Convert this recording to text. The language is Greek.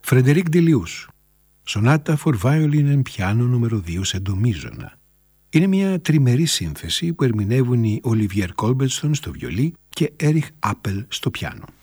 Φρεντερίκ Ντελιούς, Sonata for Violin and Piano νούμερο 2 σε ντομίζωνα. Είναι μια τριμερή σύνθεση που ερμηνεύουν οι Ολιβιέρ Κόλμπερτστον στο βιολί και Έριχ Άπελ στο πιάνο.